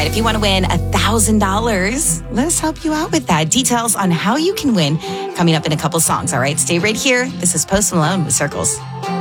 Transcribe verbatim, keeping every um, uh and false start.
right, if you want to win one thousand dollars, let us help you out with that. Details on how you can win coming up in a couple songs, all right? Stay right here. This is Post Malone with Circles.